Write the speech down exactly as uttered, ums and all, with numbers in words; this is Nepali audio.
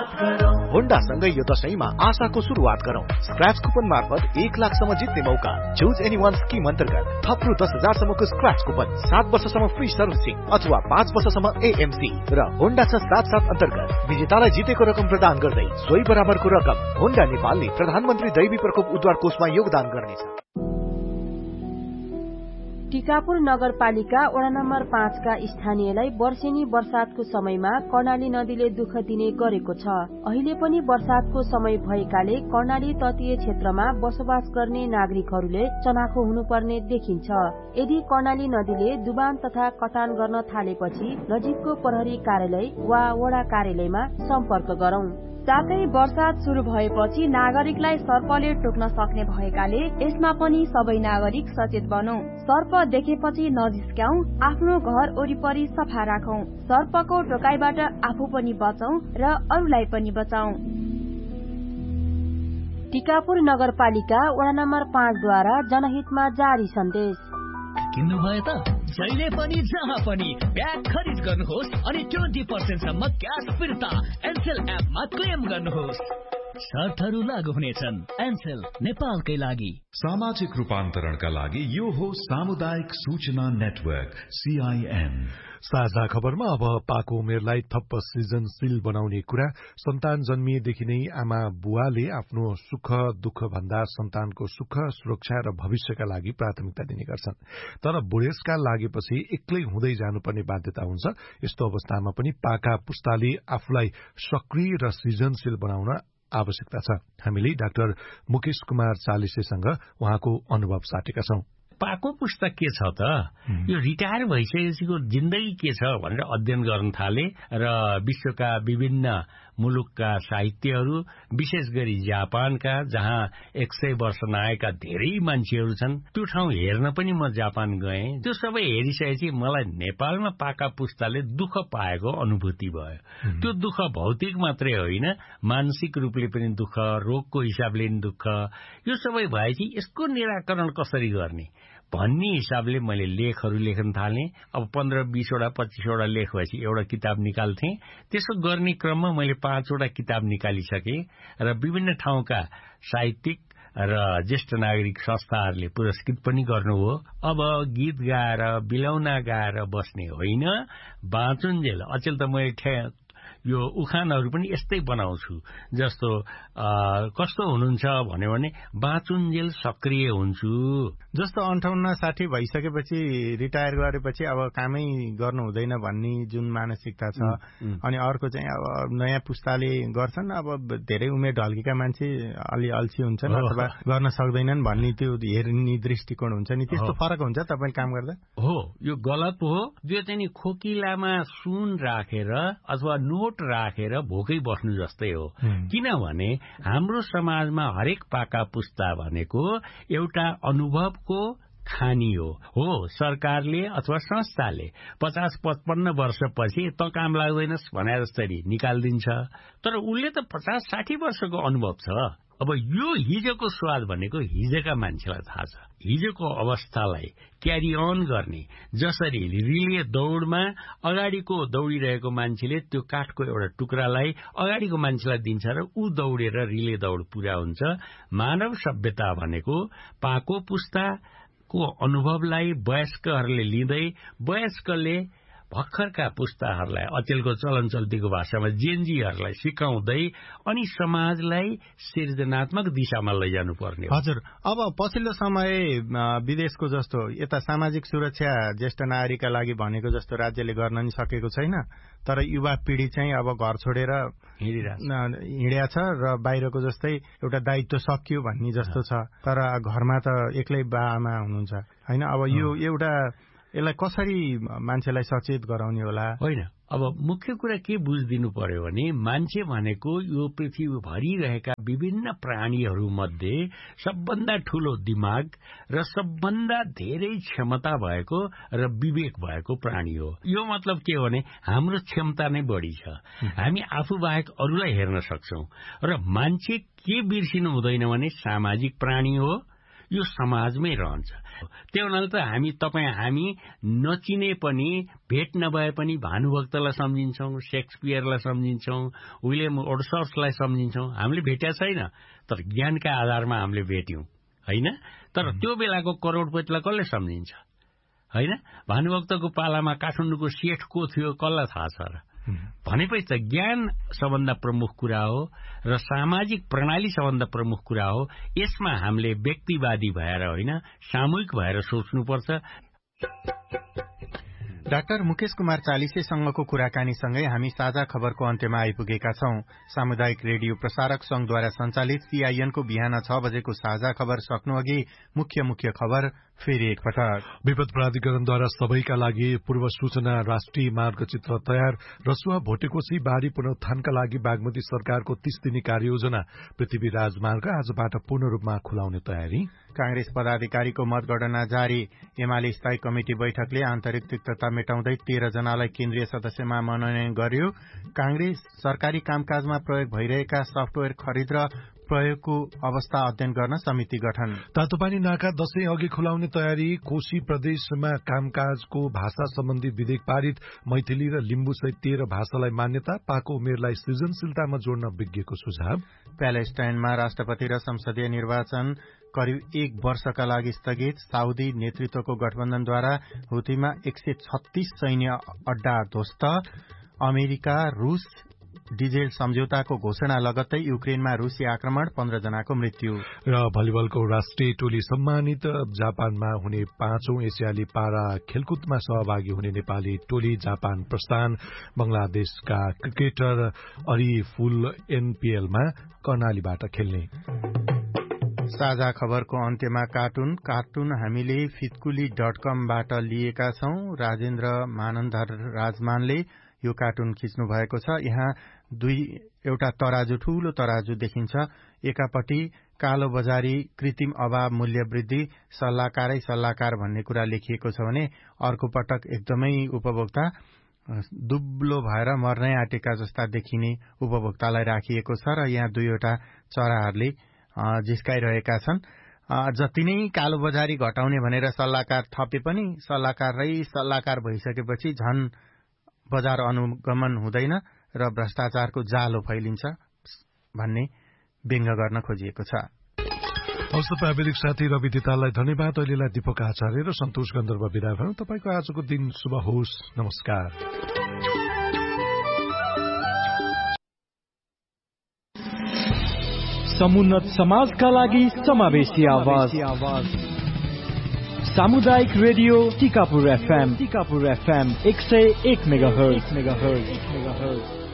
होन्डासँगै यो दशैंमा आशाको सुरुवात गरौं। स्क्रैच कुपन मार्फत एक लाखसम्म जित्ने मौका। चुज एनी वान स्किम अन्तर्गत थप रु दस हजारसम्मको स्क्रैच कुपन, सात वर्षसम्म फ्री सर्भिसिङ अथवा पाँच वर्षसम्म एएमसी र होन्डा छ सात सात अन्तर्गत विजेतालाई जितेको रकम प्रदान गर्दै सोही बराबरको रकम होन्डा नेपालले प्रधानमन्त्री दैवी प्रकोप उद्धार कोषमा योगदान गर्नेछ। टिकापुर नगरपालिका वडा नम्बर पाँचका स्थानीयलाई वर्षेनी वर्षातको समयमा कर्णाली नदीले दुःख दिने गरेको छ। अहिले पनि वर्षातको समय भएकाले कर्णाली तटीय क्षेत्रमा बसोबास गर्ने नागरिकहरूले चनाखो हुनुपर्ने देखिन्छ। यदि कर्णाली नदीले डुबान तथा कटान गर्न थालेपछि नजिकको प्रहरी कार्यालय वा वडा कार्यालयमा सम्पर्क गरौं। साथै वर्षात शुरू भएपछि नागरिकलाई सर्पले टोक्न सक्ने भएकाले यसमा पनि सबै नागरिक सचेत बनौं। सर्प देखेपछि नजिस्क्याउ, आफ्नो घर वरिपरि सफा राखौं। सर्पको टोकाइबाट आफू पनि बचौं र अरूलाई पनि बचाउँ। टिकापुर नगरपालिका वडा नम्बर पाँचद्वारा जनहितमा जारी सन्देश। किन्नु भयो त जहिले पनि जहाँ पनि ब्याग खरिद गर्नुहोस् अनि बीस पर्सेन्ट सम्म क्याश फिर्ता एनसेल एपमा क्लेम गर्नुहोस्। शर्तहरू लागू हुनेछन्। एनसेल नेपालकै लागि। सामाजिक रूपान्तरणका लागि यो हो सामुदायिक सूचना नेटवर्क सीआईएन। साझा खबरमा अब पाको उमेरलाई थप सृजनशील बनाउने कुरा। सन्तान जन्मिएदेखि नै आमा बुवाले आफ्नो सुख दुःख भन्दा सन्तानको सुख सुरक्षा र भविष्यका लागि प्राथमिकता दिने गर्छन्। तर बुढेसकाल लागेपछि एक्लै हुँदै जानुपर्ने बाध्यता हुन्छ। यस्तो अवस्थामा पनि पाका पुस्ताले आफूलाई सक्रिय र सृजनशील बनाउन आवश्यकता छ। हामीले डाक्टर मुकेश कुमार चालिसेसँग उहाँको अनुभव साटेका छौं। पाको पुस्तक के छ त यो रिटायर भइसकेपछिको जिन्दगी के छ भनेर अध्ययन गर्न थाले र विश्वका विभिन्न मुलुकका साहित्यहरू विशेष गरी जापानका जहाँ एक सय वर्ष नआएका धेरै मान्छेहरू छन् त्यो ठाउँ हेर्न पनि म जापान गएँ। त्यो सबै हेरिसकेपछि मलाई नेपालमा पाका पुस्ताले दुःख पाएको अनुभूति भयो। त्यो दुःख भौतिक मात्रै होइन, मानसिक रूपले पनि दुःख, रोगको हिसाबले पनि दुःख। यो सबै भएपछि यसको निराकरण कसरी गर्ने भन्ने हिसाबले मैले लेखहरू लेख्न थालेँ। अब पन्ध्र बीसवटा पच्चीसवटा लेख भएपछि एउटा किताब निकाल्थेँ। त्यसो गर्ने क्रममा मैले पाँचवटा किताब निकालिसकेँ र विभिन्न ठाउँका साहित्यिक र ज्येष्ठ नागरिक संस्थाहरूले पुरस्कृत पनि गर्नुभयो। अब गीत गाएर बिलौना गाएर बस्ने होइन, बाँचुन्जेल। अचेल त मैले यो उखानहरू पनि यस्तै बनाउँछु। जस्तो कस्तो हुनुहुन्छ भन्यो भने बाँचुन्जेल सक्रिय हुन्छु। जस्तो अन्ठाउन्न साठी भइसकेपछि रिटायर गरेपछि अब कामै गर्नु हुँदैन भन्ने जुन मानसिकता छ। अनि अर्को चाहिँ अब नयाँ पुस्ताले गर्छन्, अब धेरै उमेर ढल्केका मान्छे अलि अल्छी हुन्छन् अथवा गर्न सक्दैनन् भन्ने त्यो हेर्ने दृष्टिकोण हुन्छ नि। त्यस्तो फरक हुन्छ तपाईँले काम गर्दा? हो, यो गलत हो। जो चाहिँ नि खोकिलामा सुन राखेर अथवा नोट राखेर भोकै बस्नु जस्तै हो। किनभने हाम्रो समाजमा हरेक पाका पुस्ता भनेको एउटा अनुभवको खानी हो। हो, सरकारले अथवा संस्थाले पचास पचपन्न वर्षपछि त काम लाग्दैनस् भने जस्तरी निकालिदिन्छ। तर उसले त पचास साठी वर्षको अनुभव छ। अब यो हिजोको स्वाद भनेको हिजोका मान्छेलाई थाहा छ। हिजोको अवस्थालाई क्यारी अन गर्ने, जसरी रिले दौडमा अगाडिको दौडिरहेको मान्छेले त्यो काठको एउटा टुक्रालाई अगाडिको मान्छेलाई दिन्छ र ऊ दौडेर रिले दौड पूरा हुन्छ। मानव सभ्यता भनेको पाको पुस्ताको अनुभवलाई वयस्कहरूले लिँदै वयस्कले भर्खरका पुस्ताहरूलाई अचेलको चलन चल्तीको भाषामा जेनजीहरूलाई सिकाउँदै अनि समाजलाई सृजनात्मक दिशामा लैजानु पर्ने। हजुर, अब पछिल्लो समय विदेशको जस्तो यता सामाजिक सुरक्षा ज्येष्ठ नागरिकका लागि भनेको जस्तो राज्यले गर्न नि सकेको छैन। तर युवा पिढ़ी चाहिँ अब घर छोडेर हिँडेको छ र बाहिरको जस्तै एउटा दायित्व सकियो भन्ने जस्तो छ। तर घरमा त एक्लै बा आमा हुनुहुन्छ होइन। अब यो एउटा यसलाई कसरी मान्छेलाई सचेत गराउने होला? होइन, अब मुख्य कुरा के बुझिदिनु पर्यो भने मान्छे भनेको यो पृथ्वीभरि रहेका विभिन्न प्राणीहरू मध्ये सबभन्दा ठूलो दिमाग र सबभन्दा धेरै क्षमता भएको र विवेक भएको प्राणी हो। यो मतलब के हो भने हाम्रो क्षमता नै बढी छ। हामी आफू बाहेक अरूलाई हेर्न सक्छौं। र मान्छे के बिर्सिनु हुँदैन भने सामाजिक प्राणी हो। यो समाजमै रहन्छ। त्यो हुनाले त हामी तपाईँ हामी नचिने पनि, भेट नभए पनि भानुभक्तलाई सम्झिन्छौँ, शेक्सपियरलाई सम्झिन्छौँ, विलियम वर्ड्सवर्थलाई सम्झिन्छौँ। हामीले भेटेका छैन, तर ज्ञानका आधारमा हामीले भेट्यौँ होइन। तर त्यो बेलाको करोडपतिलाई कसले सम्झिन्छ होइन। भानुभक्तको पालामा काठमाडौँको सेठ को थियो कसलाई थाहा छ र। भनेपछि त ज्ञान सबभन्दा प्रमुख कुरा हो र सामाजिक प्रणाली सबभन्दा प्रमुख कुरा हो। यसमा हामीले व्यक्तिवादी भएर होइन, सामूहिक भएर सोच्नुपर्छ। डाक्टर मुकेश कुमार चालिसेसँगको कुराकानीसँगै हामी साझा खबरको अन्त्यमा आइपुगेका छौं। सामुदायिक रेडियो प्रसारक संघद्वारा संचालित सीआईएनको बिहान छ बजेको साझा खबर सक्नु अघि मुख्य मुख्य खबर फेरि एकपटक। विपद प्राधिकरणद्वारा सबैका लागि पूर्व सूचना राष्ट्रिय मार्गचित्र तयार। रसुवा भोटेकोशी बाढ़ी पुनरुत्थानका लागि बागमती सरकारको तीस दिने कार्ययोजना। पृथ्वी राजमार्ग आजबाट पूर्ण रूपमा खुलाउने तयारी। कांग्रेस पदाधिकारीको मतगणना जारी। एमाले स्थायी कमिटी बैठकले आन्तरिक तिक्तता मेटाउँदै तेह्र जनालाई केन्द्रीय सदस्यमा मनोनयन गर्यो। कांग्रेस सरकारी कामकाजमा प्रयोग भइरहेका सफ्टवेयर खरिद र प्रयोगको अवस्था अध्ययन गर्न समिति गठन। तातोपानी नाका दशैं अघि खुलाउने तयारी। कोशी प्रदेशमा कामकाजको भाषा सम्बन्धी विधेयक पारित। मैथिली र लिम्बू सहित तेह्र भाषालाई मान्यता। पाको उमेरलाई सृजनशीलतामा जोड्न विज्ञको सुझाव। प्यालेस्टाइनमा राष्ट्रपति र संसदीय निर्वाचन करिब एक वर्षका लागि स्थगित। साउदी नेतृत्वको गठबन्धनद्वारा हुथीमा एक सय छत्तीस सैन्य अड्डा ध्वस्त। अमेरिका रूस डिजेल सम्झौताको घोषणा लगत्तै युक्रेनमा रूसी आक्रमण, पन्ध्र जनाको मृत्यु। र भलिबलको राष्ट्रिय टोली सम्मानित। जापानमा हुने पाँचौं एसियाली पारा खेलकुदमा सहभागी हुने नेपाली टोली जापान प्रस्थान। बंगलादेशका क्रिकेटर अरिफुल एनपीएलमा कर्णालीबाट खेल्ने। साझा खबरको अन्त्यमा कार्टुन कार्टुन हामीले फितकुली डट कमबाट लिएका छौं। राजेन्द्र मानन्धर राजमानले यो कार्टुन खिच्नु भएको छ। यहाँ दुई एउटा तराजु, ठूलो तराजु देखिन्छ। एकापट्टि कालो बजारी, कृत्रिम अभाव, मूल्य वृद्धि, सल्लाहकारै सल्लाहकार भन्ने कुरा लेखिएको छ भने अर्को पटक एकदमै उपभोक्ता दुब्लो भएर मर्नै आँटेका जस्ता देखिने उपभोक्तालाई राखिएको छ र यहाँ दुईवटा चराहरूले जिस्काइरहेका छन्। जति नै कालो बजारी घटाउने भनेर सल्लाहकार थपे पनि सल्लाहकारै सल्लाहकार भइसकेपछि झन बजार अनुगमन हुँदैन र भ्रष्टाचारको जालो फैलिन्छ भन्ने व्यङ्ग गर्न खोजिएको छ। हवस्, प्राविधिक साथी रवि दिताललाई धन्यवाद। अहिलेलाई दीपक आचार्य र सन्तोष गन्धर्व विदा भयौं। तपाईँको आजको दिन शुभ होस्। नमस्कार। समुन्नत समाजका लागि समावेशी आवाज। सामुदायिक radio Tikapur FM Tikapur FM एक सय एक मेगाहर्ज।